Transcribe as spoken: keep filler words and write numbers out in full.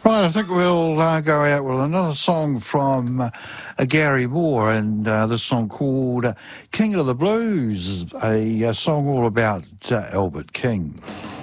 Right, I think we'll uh, go out with another song from uh, Gary Moore, and uh, this song called uh, King of the Blues, a, a song all about uh, Albert King.